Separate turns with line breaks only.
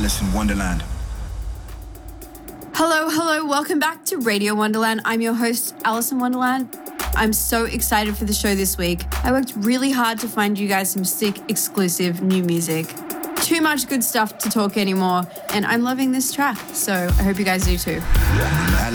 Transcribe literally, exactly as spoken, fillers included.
Alice in Wonderland.
Hello, hello, welcome back to Radio Wonderland. I'm your host, Alice in Wonderland. I'm so excited for the show this week. I worked really hard to find you guys some sick, exclusive new music. Too much good stuff to talk anymore, and I'm loving this track, so I hope you guys do too.